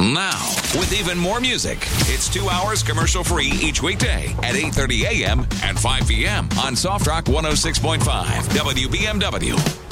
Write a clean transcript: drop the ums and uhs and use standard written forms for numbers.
Now, with even more music, it's 2 hours commercial-free each weekday at 8:30 a.m. and 5 p.m. on Soft Rock 106.5 WBMW.